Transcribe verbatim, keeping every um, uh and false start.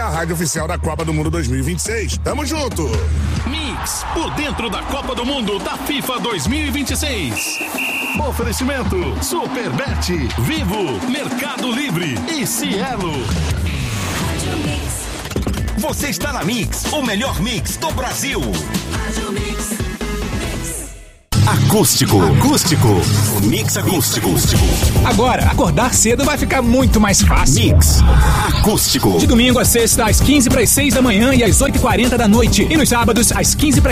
a rádio oficial da Copa do Mundo dois mil e vinte e seis. Tamo junto! Mix, por dentro da Copa do Mundo da FIFA dois mil e vinte e seis. Oferecimento Superbet, Vivo, Mercado Livre e Cielo. Você está na Mix, o melhor mix do Brasil. Acústico, acústico, Mix acústico. Agora, acordar cedo vai ficar muito mais fácil. Mix acústico. De domingo a sexta, às quinze para as seis da manhã e às oito e quarenta da noite. E nos sábados, às quinze para